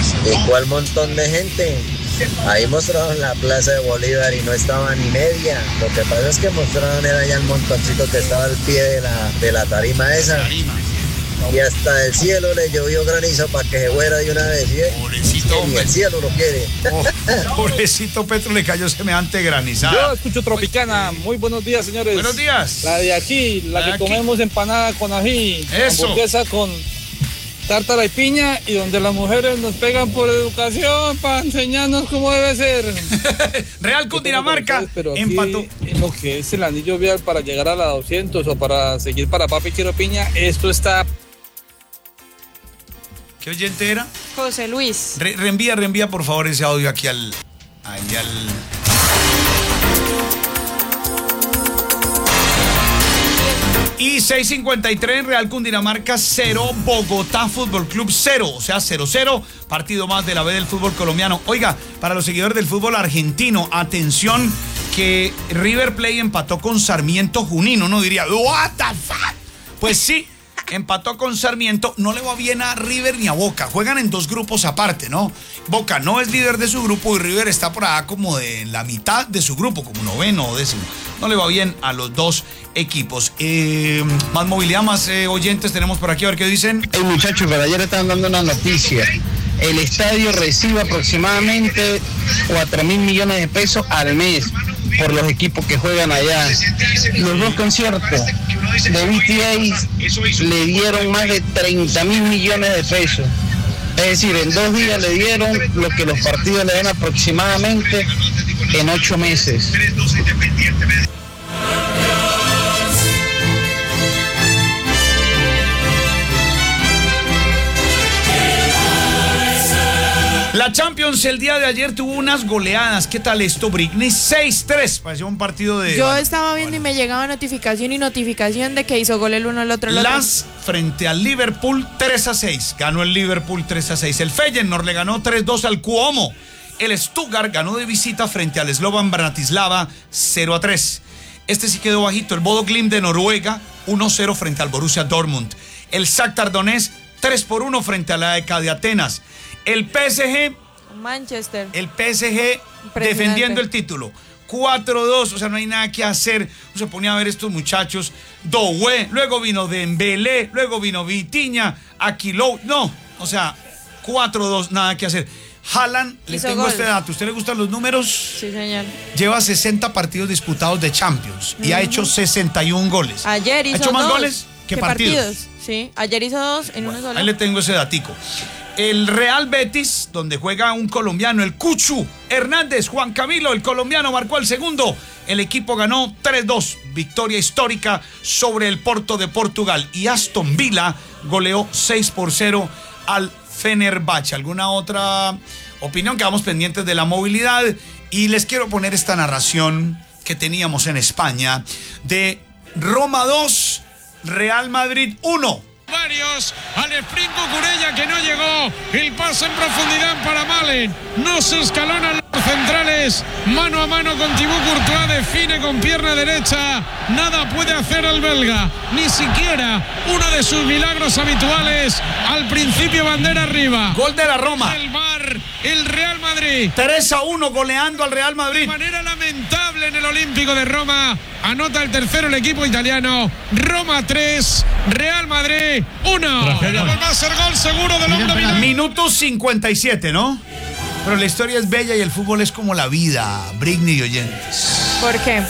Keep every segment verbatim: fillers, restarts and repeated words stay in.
¿Y cuál montón de gente? Ahí mostraron la Plaza de Bolívar y no estaba ni media. Lo que pasa es que mostraron era ya el montoncito que estaba al pie de la, de la tarima esa. Y hasta el cielo le llovió granizo para que se fuera de una vez. ¿eh? Pobrecito, que ni el cielo lo quiere. Oh, pobrecito Petro, le cayó semejante granizada. Yo escucho Tropicana. Muy buenos días, señores. Buenos días. La de aquí, la, la que aquí. Comemos empanada con ají. Eso. Hamburguesa con tártara y piña, y donde las mujeres nos pegan por educación para enseñarnos cómo debe ser. Real Cundinamarca pero empató. En lo que es el anillo vial para llegar a la doscientos o para seguir para Papi Quiero Piña, esto está... ¿Qué oyente era? José Luis. Re reenvía, reenvía por favor ese audio aquí al... Ahí al... Y seis cincuenta y tres, Real Cundinamarca cero, Bogotá Fútbol Club cero, o sea cero cero, partido más de la B del fútbol colombiano. Oiga, para los seguidores del fútbol argentino, atención que River Plate empató con Sarmiento Junín. Uno diría, what the fuck? Pues sí, empató con Sarmiento. No le va bien a River ni a Boca, juegan en dos grupos aparte, ¿no? Boca no es líder de su grupo y River está por allá como de la mitad de su grupo, como noveno o décimo. No le va bien a los dos equipos. Eh, más movilidad, más eh, oyentes tenemos por aquí, a ver qué dicen. Hey muchachos, pero ayer estaban dando una noticia. El estadio recibe aproximadamente cuatro mil millones de pesos al mes por los equipos que juegan allá. Los dos conciertos de B T S le dieron más de treinta mil millones de pesos. Es decir, en dos días le dieron lo que los partidos le dan aproximadamente en ocho meses. La Champions el día de ayer tuvo unas goleadas. ¿Qué tal esto, Britney? seis tres. Pareció un partido de... Yo estaba viendo y me llegaba notificación y notificación de que hizo gol el uno, el otro, el otro. Las frente al Liverpool tres a seis. Ganó el Liverpool tres a seis. El Feyenoord le ganó tres dos al Cuomo. El Stuttgart ganó de visita frente al Slovan Bratislava cero a tres. Este sí quedó bajito. El Bodo Glimt de Noruega uno cero frente al Borussia Dortmund. El Shakhtar Donetsk tres por uno frente a la E C A de Atenas. El P S G, Manchester. El P S G defendiendo el título. cuatro dos, o sea, no hay nada que hacer. Uno se ponía a ver estos muchachos. Doué, luego vino Dembélé, luego vino Vitinha, Aquilou. No, o sea, cuatro dos, nada que hacer. Haaland, le tengo gol. Este dato. ¿A usted le gustan los números? Sí, señor. Lleva sesenta partidos disputados de Champions uh-huh. y ha hecho sesenta y un goles. Ayer hizo ¿Ha hecho más dos. goles que ¿Qué partidos? partidos? Sí, ayer hizo dos en bueno, uno solo. Ahí le tengo ese datico. El Real Betis, donde juega un colombiano, el Cuchu Hernández, Juan Camilo, el colombiano, marcó el segundo. El equipo ganó tres dos, victoria histórica sobre el Porto de Portugal. Y Aston Villa goleó seis por cero al Fenerbahce. ¿Alguna otra opinión? Quedamos pendientes de la movilidad. Y les quiero poner esta narración que teníamos en España de Roma dos, Real Madrid uno. Varios al sprint Cucurella que no llegó, el pase en profundidad para Malen, no se escalonan los centrales, mano a mano con Thibaut Courtois, define con pierna derecha, nada puede hacer el belga, ni siquiera uno de sus milagros habituales, al principio bandera arriba. Gol de la Roma. El Bar, el Real Madrid. tres a uno goleando al Real Madrid. De manera lamentable en el Olímpico de Roma, anota el tercero el equipo italiano, Roma tres, Real Madrid uno. Va a ser gol seguro del hombre Milán. Minuto cincuenta y siete, ¿no? Pero la historia es bella y el fútbol es como la vida, Britney y oyentes. ¿Por qué?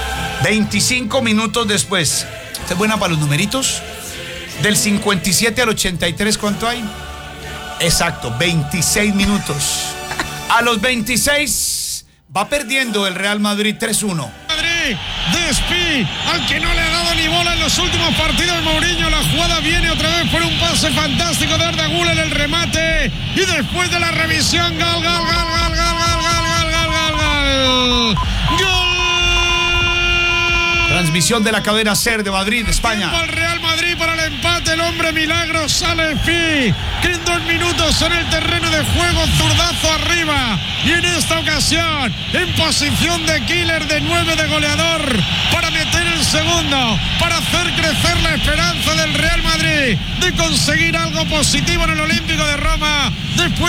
veinticinco minutos después. ¿Usted es buena para los numeritos? Del cincuenta y siete al ochenta y tres, ¿cuánto hay? Exacto, veintiséis minutos. A los veintiséis va perdiendo el Real Madrid tres uno. Despí, al que no le ha dado ni bola en los últimos partidos Mourinho, la jugada viene otra vez por un pase fantástico de Arda Güler en el remate y después de la revisión gol, gol, gol, gol, gol, gol, gol, gol, gol, gol, gol. Transmisión de la cadena SER de Madrid, España. El Real Madrid para el empate, el hombre milagro sale Pi, que en dos minutos en el terreno de juego, zurdazo arriba y en esta ocasión en posición de killer, de nueve, de goleador, para meter el segundo, para hacer crecer la esperanza del Real Madrid de conseguir algo positivo en el Olímpico de Roma después